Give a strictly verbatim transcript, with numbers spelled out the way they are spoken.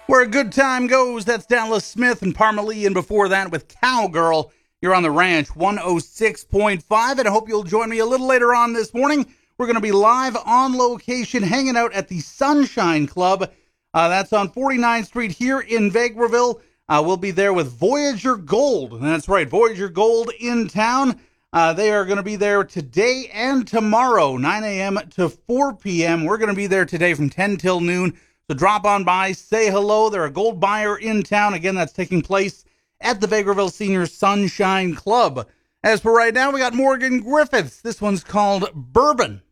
Where a good time goes, that's Dallas Smith and Parmalee, and before that with Cowgirl. You're on the Ranch one oh six point five, and I hope you'll join me a little later on this morning. We're going to be live on location, hanging out at the Sunshine Club. Uh, that's on forty-ninth Street here in Vegreville. Uh, we'll be there with Voyager Gold. That's right, Voyager Gold in town. Uh, they are going to be there today and tomorrow, nine a.m. to four p.m. We're going to be there today from ten till noon. So drop on by, say hello. They're a gold buyer in town. Again, that's taking place at the Vegreville Senior Sunshine Club. As for right now, we got Morgan Griffiths. This one's called Bourbon.